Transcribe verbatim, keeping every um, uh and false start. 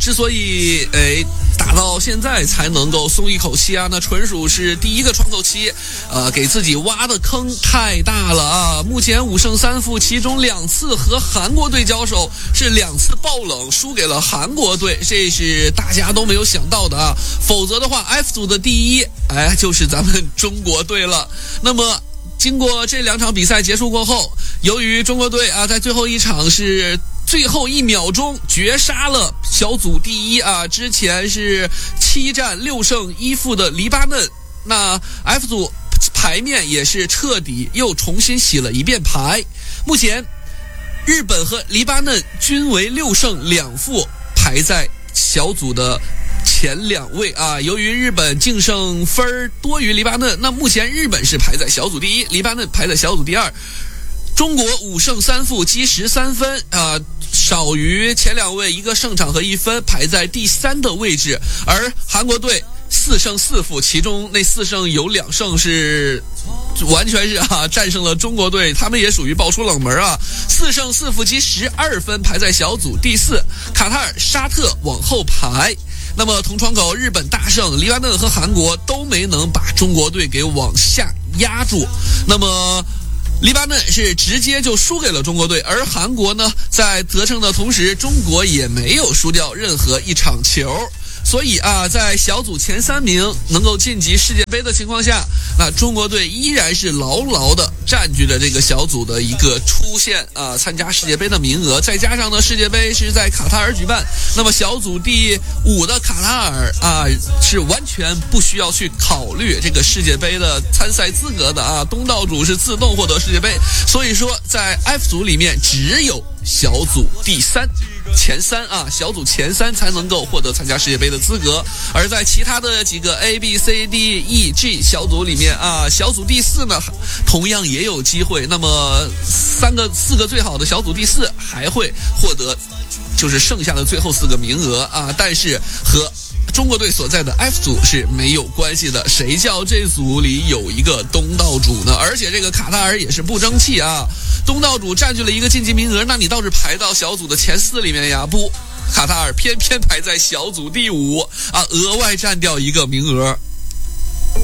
之所以诶打到现在才能够松一口气啊，那纯属是第一个窗口期，呃，给自己挖的坑太大了啊！目前五胜三负，其中两次和韩国队交手是两次爆冷，输给了韩国队，这是大家都没有想到的啊！否则的话 ，F 组的第一，哎，就是咱们中国队了。那么，经过这两场比赛结束过后，由于中国队啊，在最后一场是最后一秒钟绝杀了小组第一啊！之前是七战六胜一负的黎巴嫩，那 F 组牌面也是彻底又重新洗了一遍牌。目前，日本和黎巴嫩均为六胜两负，排在小组的前两位啊。由于日本净胜分多于黎巴嫩，那目前日本是排在小组第一，黎巴嫩排在小组第二。中国五胜三负，积十三分啊，少于前两位一个胜场和一分，排在第三的位置。而韩国队四胜四负，其中那四胜有两胜是完全是啊战胜了中国队，他们也属于爆出冷门啊，四胜四负，积十二分，排在小组第四。卡塔尔、沙特往后排。那么同窗口日本大胜，黎巴嫩和韩国都没能把中国队给往下压住。那么黎巴嫩是直接就输给了中国队，而韩国呢，在得胜的同时，中国也没有输掉任何一场球。所以啊，在小组前三名能够晋级世界杯的情况下，那中国队依然是牢牢的占据着这个小组的一个出线啊参加世界杯的名额。再加上呢，世界杯是在卡塔尔举办，那么小组第五的卡塔尔啊是完全不需要去考虑这个世界杯的参赛资格的啊，东道主是自动获得世界杯。所以说，在 F 组里面只有小组第三。前三啊，小组前三才能够获得参加世界杯的资格，而在其他的几个 A B、C D、E、G 小组里面啊，小组第四呢，同样也有机会。那么三个、四个最好的小组第四还会获得，就是剩下的最后四个名额啊，但是和中国队所在的 F 组是没有关系的，谁叫这组里有一个东道主呢？而且这个卡塔尔也是不争气啊，东道主占据了一个晋级名额，那你倒是排到小组的前四里面呀，不，卡塔尔偏偏排在小组第五啊，额外占掉一个名额。